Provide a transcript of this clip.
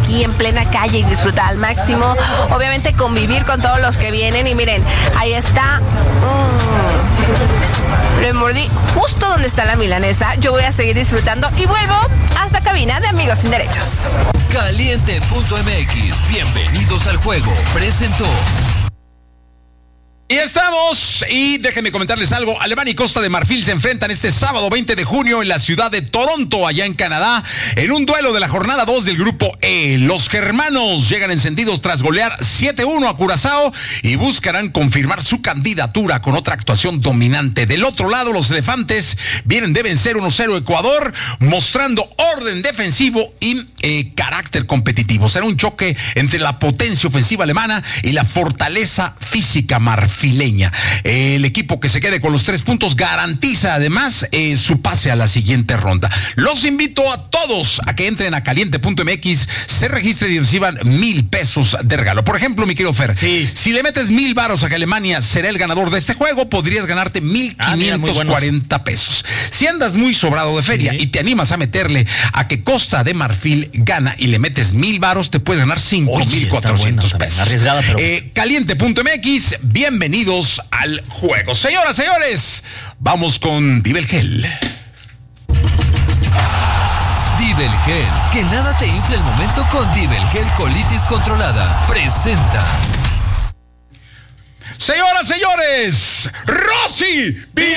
aquí en plena calle y disfrutar al máximo. Obviamente convivir con todos los que vienen. Y miren, ahí está. Le mordí justo donde está la milanesa. Yo voy a seguir disfrutando y vuelvo hasta cabina de Amigos Sin Derechos. Caliente.mx, bienvenidos al juego. Presentó. Y estamos, y déjenme comentarles algo, Alemania y Costa de Marfil se enfrentan este sábado 20 de junio en la ciudad de Toronto, allá en Canadá, en un duelo de la jornada 2 del grupo E. Los germanos llegan encendidos tras golear 7-1 a Curazao y buscarán confirmar su candidatura con otra actuación dominante. Del otro lado, los elefantes vienen de vencer 1-0 Ecuador, mostrando orden defensivo y carácter competitivo. Será un choque entre la potencia ofensiva alemana y la fortaleza física marfileña. El equipo que se quede con los 3 puntos garantiza además su pase a la siguiente ronda. Los invito a todos a que entren a caliente.mx, se registren y reciban $1,000 de regalo. Por ejemplo, mi querido Fer, si le metes $1,000 a que Alemania será el ganador de este juego, podrías ganarte $1,540 pesos. Si andas muy sobrado de feria y te animas a meterle a que Costa de Marfil gana y le metes $1,000, te puedes ganar $5,400 pesos. Arriesgada, pero Caliente.mx, bienvenidos al juego. Señoras, señores, vamos con Divel Gel. Divel Gel, que nada te infle el momento con Divel Gel Colitis Controlada. Presenta. Señoras, señores, Rosy